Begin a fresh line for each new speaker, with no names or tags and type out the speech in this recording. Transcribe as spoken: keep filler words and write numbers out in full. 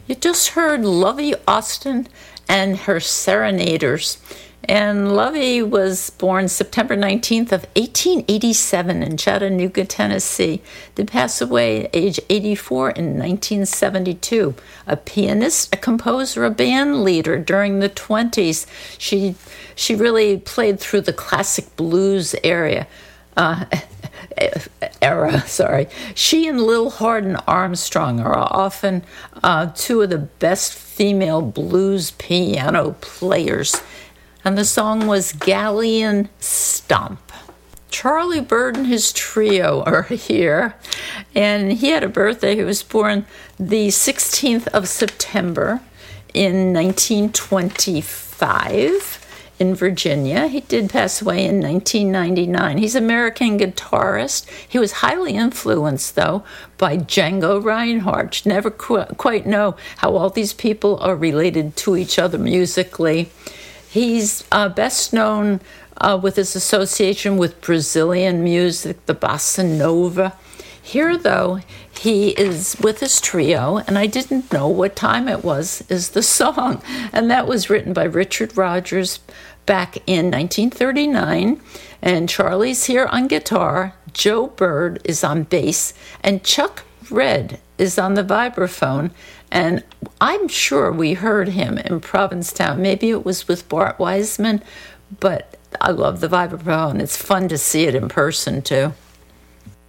You just heard Lovey Austin and her Serenaders. And Lovey was born September nineteenth of eighteen eighty-seven in Chattanooga, Tennessee. Did pass away at age eighty-four in nineteen seventy-two. A pianist, a composer, a band leader during the twenties. She she really played through the classic blues area. Uh, era, sorry. She and Lil Hardin Armstrong are often uh, two of the best female blues piano players. And the song was Galleon Stomp. Charlie Byrd and his trio are here, and he had a birthday. He was born the sixteenth of September in nineteen twenty-five in Virginia. He did pass away in nineteen ninety-nine. He's an American guitarist. He was highly influenced, though, by Django Reinhardt. Never qu- quite know how all these people are related to each other musically. He's uh, best known uh, with his association with Brazilian music, the bossa nova. Here, though, he is with his trio, and I didn't know what time it was, is the song. And that was written by Richard Rodgers back in nineteen thirty-nine. And Charlie's here on guitar, Joe Byrd is on bass, and Chuck Red is on the vibraphone. And I'm sure we heard him in Provincetown. Maybe it was with Bart Wiseman, but I love the vibraphone. It's fun to see it in person, too.